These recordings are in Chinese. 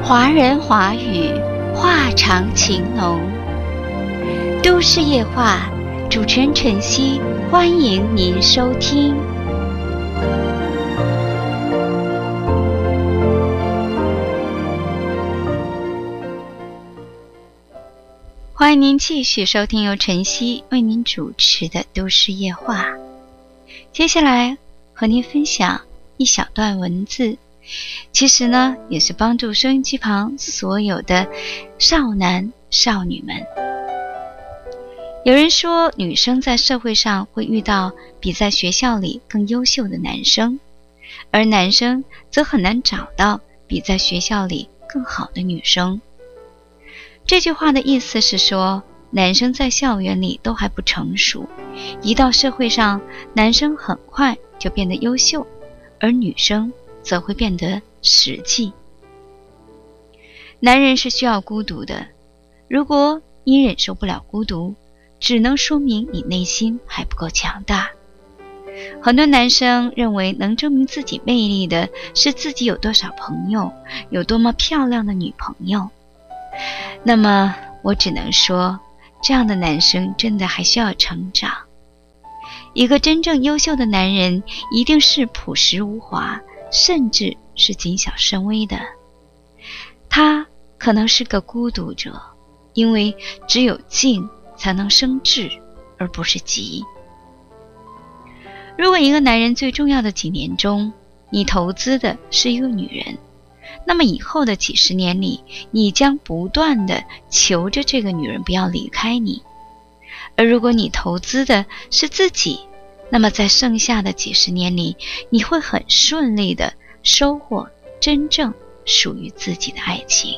华人华语，话长情浓。都市夜话，主持人晨曦，欢迎您收听。欢迎您继续收听由晨曦为您主持的都市夜话。接下来和您分享一小段文字，其实呢，也是帮助收音机旁所有的少男少女们。有人说，女生在社会上会遇到比在学校里更优秀的男生，而男生则很难找到比在学校里更好的女生。这句话的意思是说，男生在校园里都还不成熟，一到社会上，男生很快就变得优秀，而女生则会变得实际。男人是需要孤独的，如果你忍受不了孤独，只能说明你内心还不够强大。很多男生认为能证明自己魅力的是自己有多少朋友，有多么漂亮的女朋友。那么我只能说，这样的男生真的还需要成长。一个真正优秀的男人一定是朴实无华，甚至是谨小慎微的。他可能是个孤独者，因为只有静才能生智，而不是急。如果一个男人最重要的几年中，你投资的是一个女人，那么以后的几十年里，你将不断地求着这个女人不要离开你。而如果你投资的是自己，那么在剩下的几十年里，你会很顺利地收获真正属于自己的爱情。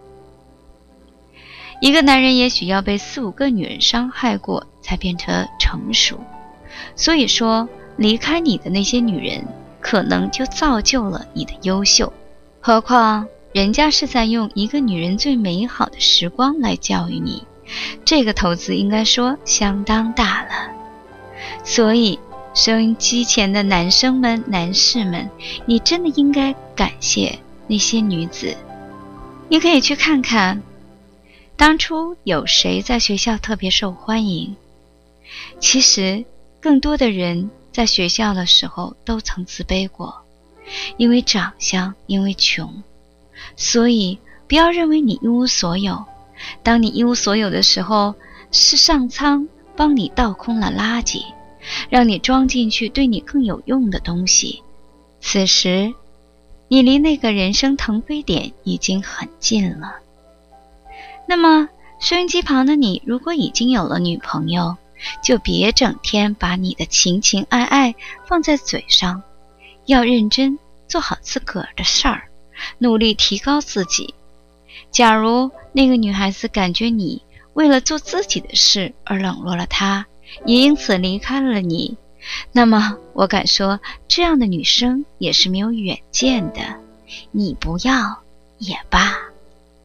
一个男人也许要被4-5个女人伤害过才变成成熟，所以说离开你的那些女人可能就造就了你的优秀，何况人家是在用一个女人最美好的时光来教育你，这个投资应该说相当大了。所以收音机前的男生们男士们，你真的应该感谢那些女子。你可以去看看当初有谁在学校特别受欢迎。其实更多的人在学校的时候都曾自卑过，因为长相，因为穷。所以不要认为你一无所有，当你一无所有的时候，是上苍帮你倒空了垃圾，让你装进去对你更有用的东西。此时你离那个人生腾飞点已经很近了。那么收音机旁的你，如果已经有了女朋友，就别整天把你的情情爱爱放在嘴上，要认真做好自个儿的事儿，努力提高自己。假如那个女孩子感觉你为了做自己的事而冷落了她，也因此离开了你，那么我敢说，这样的女生也是没有远见的，你不要也罢。